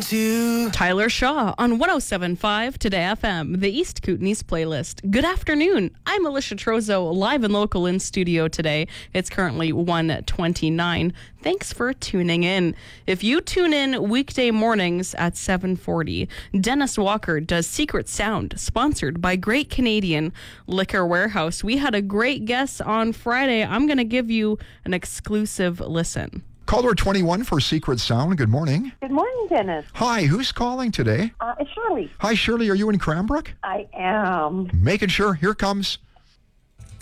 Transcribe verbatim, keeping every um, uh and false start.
to Tyler Shaw on one oh seven point five Today F M, the East Kootenays playlist. Good afternoon. I'm Alicia Trozo, live and local in studio today. It's currently one twenty-nine. Thanks for tuning in. If you tune in weekday mornings at seven forty, Dennis Walker does Secret Sound, sponsored by Great Canadian Liquor Warehouse. We had a great guest on Friday. I'm going to give you an exclusive listen. Caller twenty-one for Secret Sound. Good morning. Good morning, Dennis. Hi, who's calling today? Uh, it's Shirley. Hi, Shirley. Are you in Cranbrook? I am. Making sure. Here comes